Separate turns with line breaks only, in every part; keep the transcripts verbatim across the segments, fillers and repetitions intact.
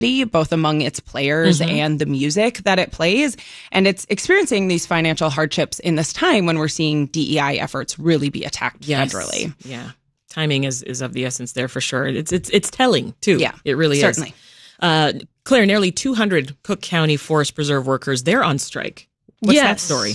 both among its players mm-hmm. and the music that it plays. And it's experiencing these financial hardships in this time when we're seeing D E I efforts really be attacked yes. federally.
Yeah. Timing is, is of the essence there for sure. It's it's it's telling, too.
Yeah,
it really
certainly.
is. Uh, Claire, nearly two hundred Cook County Forest Preserve workers, they're on strike. What's
yes.
that story?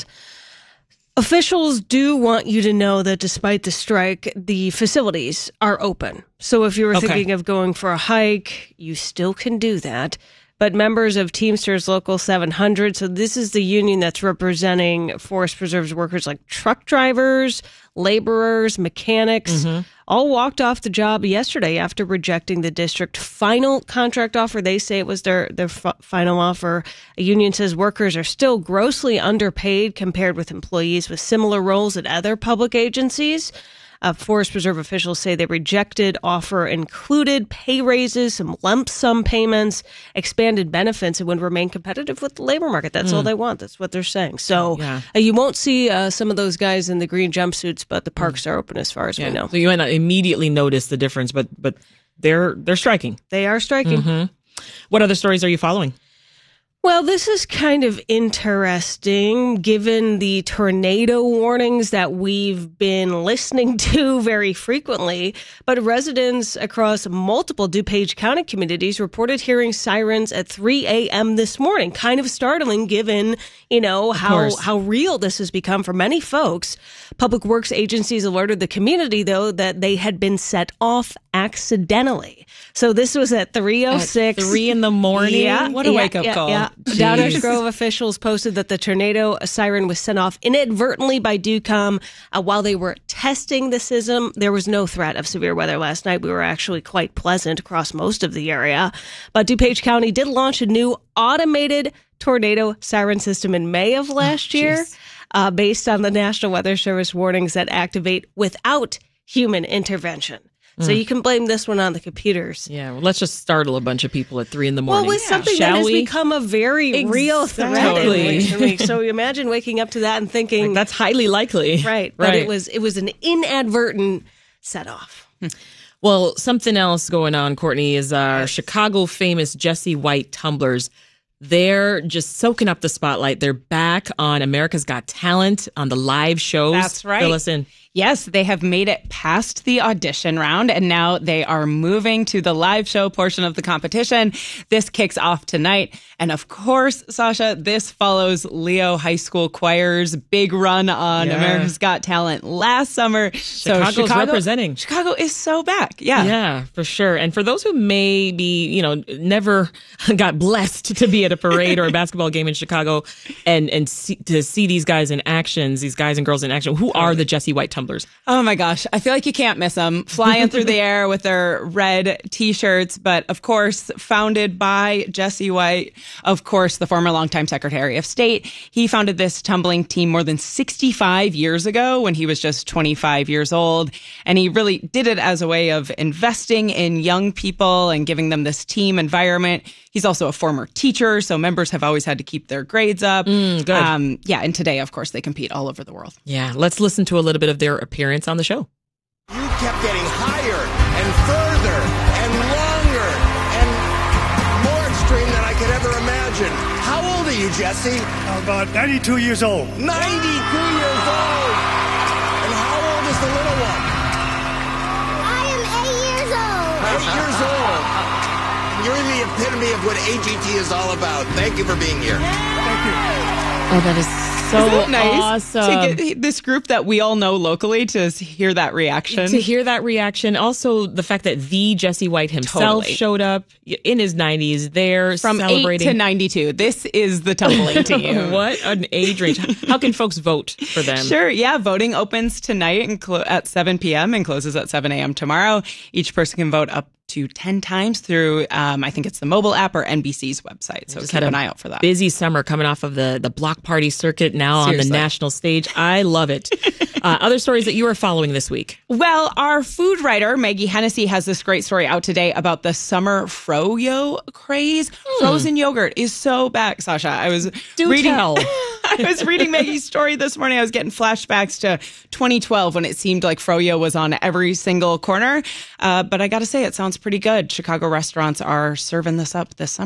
Officials do want you to know that despite the strike, the facilities are open. So if you were
okay.
thinking of going for a hike, you still can do that. But members of Teamsters Local seven hundred, so this is the union that's representing Forest Preserves workers like truck drivers, laborers, mechanics, mm-hmm. all walked off the job yesterday after rejecting the district final contract offer. They say it was their, their f- final offer. A union says workers are still grossly underpaid compared with employees with similar roles at other public agencies. Uh, Forest Preserve officials say the rejected offer included pay raises, some lump sum payments, expanded benefits, and would remain competitive with the labor market. That's mm. all they want. That's what they're saying. So yeah. uh, you won't see uh, some of those guys in the green jumpsuits, but the parks mm. are open as far as
yeah.
we know.
So you might not immediately notice the difference, but but they're they're striking.
They are striking.
Mm-hmm. What other stories are you following?
Well, this is kind of interesting given the tornado warnings that we've been listening to very frequently. But residents across multiple DuPage County communities reported hearing sirens at three a.m. this morning. Kind of startling given, you know, how, how real this has become for many folks. Public Works agencies alerted the community, though, that they had been set off accidentally. So this was at three oh six.
At three in the morning?
Yeah.
What a
yeah,
wake-up
yeah,
call.
Yeah. Downers Grove officials posted that the tornado siren was sent off inadvertently by DUCOM uh, while they were testing the system. There was no threat of severe weather last night. We were actually quite pleasant across most of the area. But DuPage County did launch a new automated tornado siren system in May of last
oh,
year uh, based on the National Weather Service warnings that activate without human intervention. So you can blame this one on the computers.
Yeah, well, let's just startle a bunch of people at three in the morning.
Well, with
yeah.
something
Shall
that has
we?
become a very
exactly.
real threat in recent weeks. So imagine waking up to that and thinking
like, that's highly likely,
right? But right. it was it was an inadvertent set off.
Well, something else going on, Courtney, is our yes. Chicago famous Jesse White tumblers. They're just soaking up the spotlight. They're back on America's Got Talent on the live shows.
That's right.
Fill us in.
Yes, they have made it past the audition round, and now they are moving to the live show portion of the competition. This kicks off tonight. And of course, Sasha, this follows Leo High School Choir's big run on yeah. America's Got Talent last summer.
Chicago's
so Chicago,
representing.
Chicago is so back. Yeah.
Yeah, for sure. And for those who may be, you know, never got blessed to be at a parade or a basketball game in Chicago and, and see, to see these guys in actions, these guys and girls in action, who are the Jesse White tumblers?
Oh my gosh. I feel like you can't miss them flying through the air with their red t-shirts. But of course, founded by Jesse White, of course, the former longtime Secretary of State. He founded this tumbling team more than sixty-five years ago when he was just twenty-five years old. And he really did it as a way of investing in young people and giving them this team environment. He's also a former teacher, so members have always had to keep their grades up.
Mm, good.
Um, yeah, and today, of course, they compete all over the world.
Yeah, let's listen to a little bit of their appearance on the show.
You kept getting higher and further and longer and more extreme than I could ever imagine. How old are you, Jesse?
I'm about ninety-two years old.
ninety-two years old! And how old is the little one?
I am eight years old.
Eight years old. You're the epitome of what A G T is all about. Thank you for being here.
Thank you.
Oh, that is so
Isn't that nice
awesome.
To get this group that we all know locally to hear that reaction.
To hear that reaction. Also, the fact that the Jesse White himself
Totally.
showed up in his nineties there
From
celebrating.
eight to ninety-two. This is the tumbling team.
What an age range. How can folks vote for them?
Sure. Yeah. Voting opens tonight and clo- at seven p.m. and closes at seven a.m. tomorrow. Each person can vote up to ten times through, um, I think it's the mobile app or N B C's website. So
Just
keep
had
an
a
eye out for that.
Busy summer coming off of the, the block party circuit now
Seriously.
on the national stage. I love it. Uh, other stories that you are following this week.
Well, our food writer, Maggie Hennessy, has this great story out today about the summer froyo craze. Hmm. Frozen yogurt is so back, Sasha. I was
Do
reading,
tell.
I was reading Maggie's story this morning. I was getting flashbacks to twenty twelve when it seemed like froyo was on every single corner. Uh, but I got to say, it sounds pretty good. Chicago restaurants are serving this up this summer.